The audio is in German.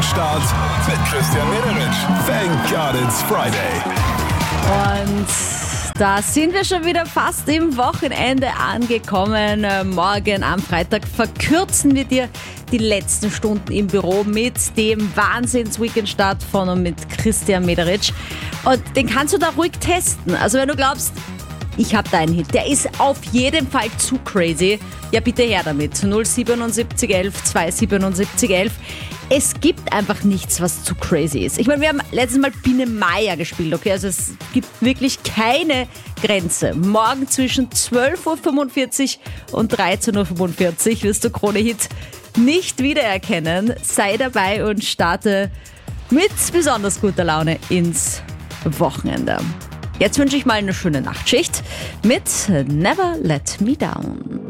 Wochenstart mit Christian Mederich. Thank God it's Friday. Und da sind wir schon wieder fast im Wochenende angekommen. Morgen am Freitag verkürzen wir dir die letzten Stunden im Büro mit dem Wahnsinns-Weekend-Start von und mit Christian Mederich. Und den kannst du da ruhig testen. Also wenn du glaubst, ich habe da einen Hit, der ist auf jeden Fall zu crazy, ja bitte her damit. 07711 27711. Es gibt einfach nichts, was zu crazy ist. Ich meine, wir haben letztes Mal Biene Meier gespielt, okay? Also es gibt wirklich keine Grenze. Morgen zwischen 12.45 Uhr und 13.45 Uhr wirst du Krone-Hit nicht wiedererkennen. Sei dabei und starte mit besonders guter Laune ins Wochenende. Jetzt wünsche ich mal eine schöne Nachtschicht mit Never Let Me Down.